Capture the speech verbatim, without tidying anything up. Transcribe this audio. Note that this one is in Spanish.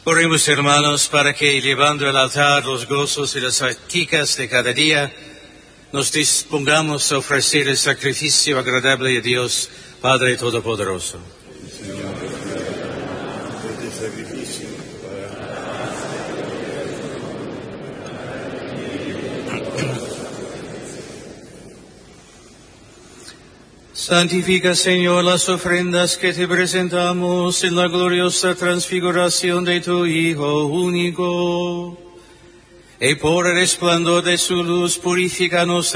Oremos, hermanos, para que, llevando al altar los gozos y las practicas de cada día, nos dispongamos a ofrecer el sacrificio agradable a Dios, Padre Todopoderoso. Señor, este sacrificio Santifica, Señor, las ofrendas que te presentamos en la gloriosa transfiguración de tu Hijo único, y por el resplandor de su luz purifícanos